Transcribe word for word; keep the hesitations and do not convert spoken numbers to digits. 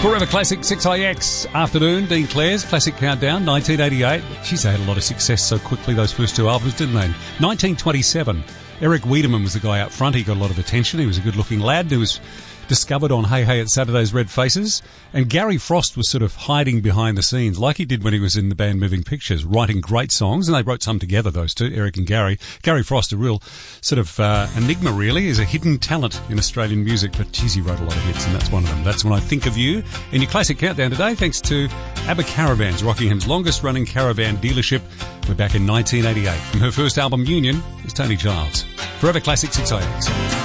Forever Classic six I X afternoon. Dean Clare's Classic Countdown, nineteen eighty-eight. Geez, they had a lot of success so quickly, those first two albums, didn't they? nineteen twenty-seven. Eric Wiedemann was the guy up front. He got a lot of attention. He was a good-looking lad who was discovered on Hey Hey at Saturday's Red Faces. And Gary Frost was sort of hiding behind the scenes like he did when he was in the band Moving Pictures, writing great songs. And they wrote some together, those two, Eric and Gary. Gary Frost, a real sort of uh, enigma, really. Is a hidden talent in Australian music. But, geez, he wrote a lot of hits, and that's one of them. That's When I Think of You. In your Classic Countdown today, thanks to ABBA Caravans, Rockingham's longest-running caravan dealership. We're back in nineteen eighty-eight. From her first album, Union, is Tony Childs. Forever Classic six I X.